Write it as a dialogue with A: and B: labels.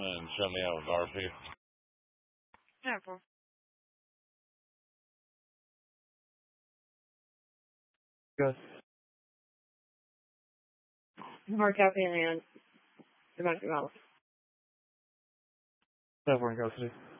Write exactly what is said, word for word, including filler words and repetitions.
A: and show me out with R P.
B: Yeah, bro.
C: Good.
B: Hard copy and domestic violence.
C: Everyone goes to.